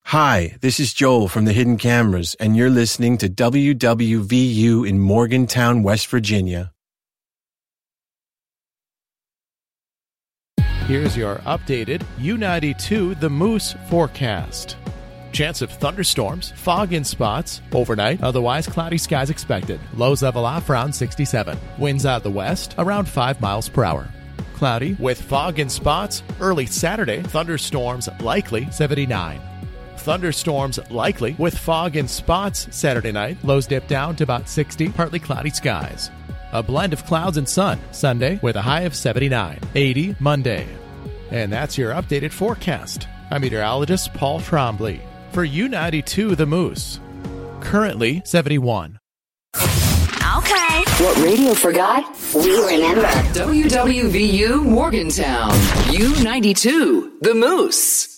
Hi, this is Joel from the Hidden Cameras, and you're listening to WWVU in Morgantown, West Virginia. Here's your updated U92 The Moose forecast. Chance of thunderstorms, fog in spots, overnight, otherwise cloudy skies expected. Lows level off around 67. Winds out the west around 5 miles per hour. Cloudy with fog in spots, early Saturday, thunderstorms likely 79. Thunderstorms likely with fog in spots Saturday night. Lows dip down to about 60, partly cloudy skies. A blend of clouds and sun Sunday with a high of 79. 80 Monday. And that's your updated forecast. I'm meteorologist Paul Trombley for U92 The Moose. Currently 71. Okay. What radio forgot, we remember. WWVU Morgantown. U92 The Moose.